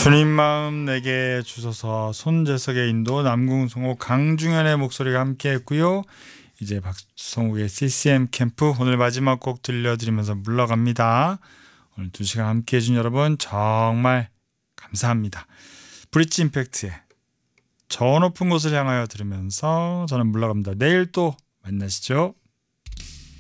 주님 마음 내게 주소서. 손재석의 인도, 남궁성호, 강중현의 목소리가 함께했고요. 이제 박성욱의 CCM 캠프 오늘 마지막 곡 들려드리면서 물러갑니다. 오늘 2시간 함께해 준 여러분 정말 감사합니다. 브릿지 임팩트의 저 높은 곳을 향하여 들으면서 저는 물러갑니다. 내일 또 만나시죠.